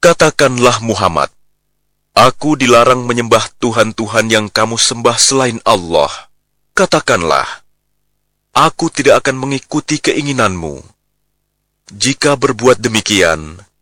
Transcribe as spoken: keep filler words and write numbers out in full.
Katakanlah Muhammad, aku dilarang menyembah Tuhan-Tuhan yang kamu sembah selain Allah. Katakanlah, aku tidak akan mengikuti keinginanmu. Jika berbuat demikian,